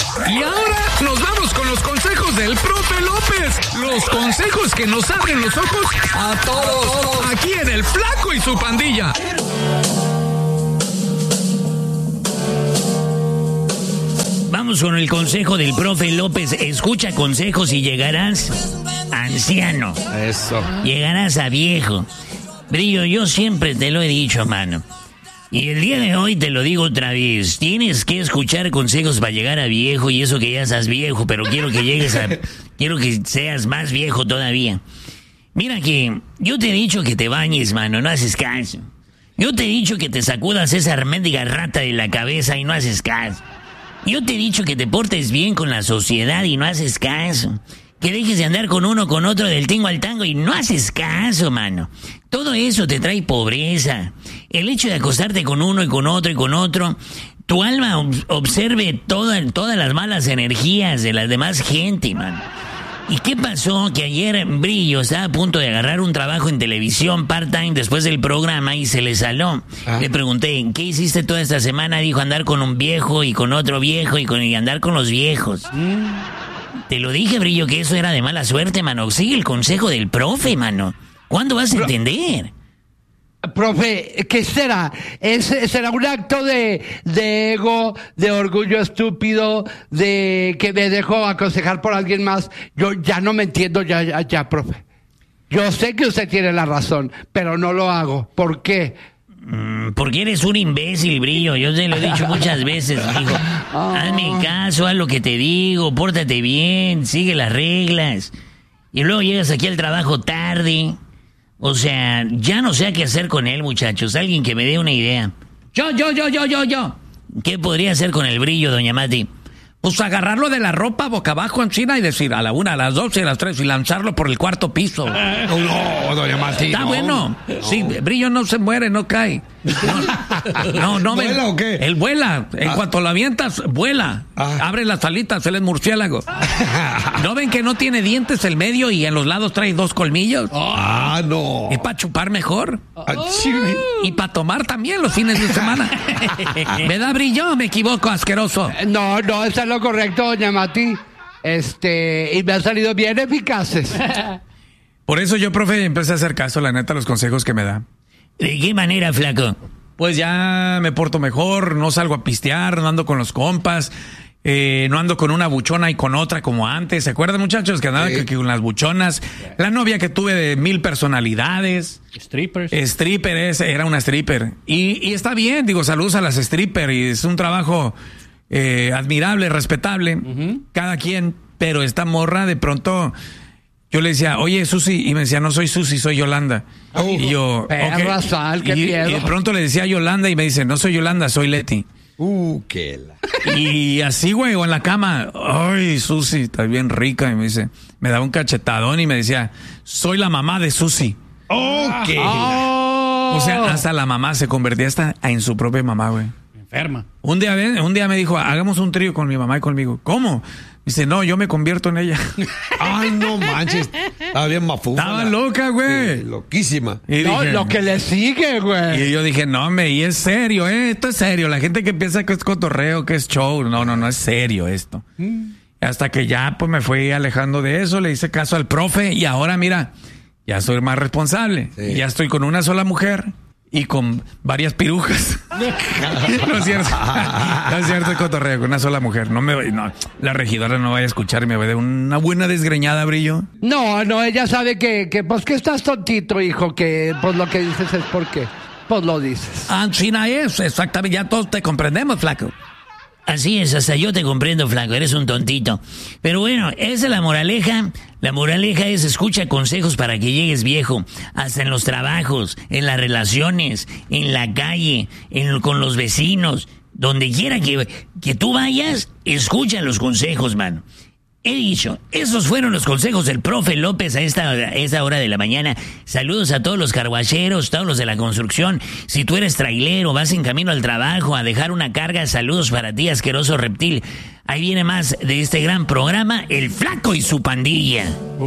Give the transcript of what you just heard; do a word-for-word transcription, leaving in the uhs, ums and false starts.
Y ahora nos vamos con los consejos del profe López. Los consejos que nos abren los ojos a todos. Aquí en El Flaco y su Pandilla. Vamos con el consejo del profe López. Escucha consejos y llegarás anciano. Eso. Llegarás a viejo. Brillo, yo siempre te lo he dicho, mano. Y el día de hoy te lo digo otra vez. Tienes que escuchar consejos para llegar a viejo, y eso que ya estás viejo, pero quiero que llegues a... quiero que seas más viejo todavía. Mira que yo te he dicho que te bañes, mano, no haces caso. Yo te he dicho que te sacudas esa mendiga rata de la cabeza y no haces caso. Yo te he dicho que te portes bien con la sociedad y no haces caso. Que dejes de andar con uno con otro del tingo al tango y no haces caso, mano. Todo eso te trae pobreza. El hecho de acostarte con uno y con otro y con otro, tu alma ob- observe toda, todas las malas energías de la demás gente, mano. ¿Y qué pasó? Que ayer Brillo estaba a punto de agarrar un trabajo en televisión part-time después del programa y se le saló. Ah. Le pregunté, ¿qué hiciste toda esta semana? Dijo, andar con un viejo y con otro viejo y, con, y andar con los viejos. Mm. Te lo dije, Brillo, que eso era de mala suerte, mano. Sigue el consejo del profe, mano. ¿Cuándo vas a Pro- entender? Profe, ¿qué será? ¿Es, ¿Será un acto de, de ego, de orgullo estúpido, de que me dejo aconsejar por alguien más? Yo ya no me entiendo, ya, ya, ya, profe. Yo sé que usted tiene la razón, pero no lo hago. ¿Por qué? Mm, porque eres un imbécil, Brillo. Yo te lo he dicho muchas veces, hijo. Oh. Hazme caso, haz lo que te digo, pórtate bien, sigue las reglas. Y luego llegas aquí al trabajo tarde. O sea, ya no sé qué hacer con él, muchachos. Alguien que me dé una idea. Yo, yo, yo, yo, yo, yo. ¿Qué podría hacer con el Brillo, doña Mati? Pues agarrarlo de la ropa boca abajo en China y decir a la una, a las dos y a las tres y lanzarlo por el cuarto piso. No, no, doña Mati. Está no, bueno. No. Sí, Brillo no se muere, no cae. No, no, no ¿Vuela me, o qué? Él vuela. En ah. cuanto lo avientas, vuela. Ah. Abre las alitas, él es murciélago. ¿No ven que no tiene dientes el medio y en los lados trae dos colmillos? Ah, no. Es para chupar mejor. Ah, sí. Y para tomar también los fines de semana. ¿Me da Brillo o me equivoco, asqueroso? No, no, está lo correcto, doña Mati. Este, y me han salido bien eficaces. Por eso yo, profe, empecé a hacer caso, la neta, a los consejos que me da. ¿De qué manera, flaco? Pues ya me porto mejor, no salgo a pistear, no ando con los compas, eh, no ando con una buchona y con otra como antes. ¿Se acuerdan, muchachos, que andaba sí. que, que con las buchonas? La novia que tuve de mil personalidades. Strippers. Stripper, es, era una stripper. Y, y está bien, digo, saludos a las stripper y es un trabajo eh, admirable, respetable, uh-huh. cada quien, pero esta morra de pronto... Yo le decía, oye, Susi, y me decía, no soy Susi, soy Yolanda. Oh, y yo, perra, okay. sal, qué y, miedo. y de pronto le decía Yolanda y me dice, no soy Yolanda, soy Leti. Uh, qué la... Y así, güey, o en la cama, ay, Susi, está bien rica. Y me dice, me daba un cachetadón y me decía, soy la mamá de Susi. Oh, qué oh. O sea, hasta la mamá se convertía hasta en su propia mamá, güey. Enferma. Un día, un día me dijo, hagamos un trío con mi mamá y conmigo. ¿Cómo? Dice, no, yo me convierto en ella. Ay, no manches. Estaba bien mafufa. Estaba loca, güey. Sí, loquísima. Y no, dije, lo que le sigue, güey. Y yo dije, no, me, y es serio, eh. Esto es serio. La gente que piensa que es cotorreo, que es show. No, no, no es serio esto. Mm. Hasta que ya, pues, me fui alejando de eso. Le hice caso al profe. Y ahora, mira, ya soy más responsable. Sí. Ya estoy con una sola mujer. Y con varias pirujas. No es cierto. No es cierto, cotorreo, con una sola mujer. No me no, la regidora no vaya a escuchar y me va a dar una buena desgreñada, Brillo. No, no, ella sabe que, que pues que estás tontito, hijo, que pues lo que dices es porque pues lo dices. Ah, China es, exactamente, ya todos te comprendemos, flaco. Así es, hasta yo te comprendo, flaco, eres un tontito. Pero bueno, esa es la moraleja. La moraleja es escucha consejos para que llegues viejo. Hasta en los trabajos, en las relaciones, en la calle, en, con los vecinos. Donde quiera que, que tú vayas, escucha los consejos, mano. He dicho, esos fueron los consejos del profe López a esta, a esta hora de la mañana. Saludos a todos los carguacheros, todos los de la construcción. Si tú eres trailero, vas en camino al trabajo a dejar una carga, saludos para ti, asqueroso reptil. Ahí viene más de este gran programa, El Flaco y su Pandilla.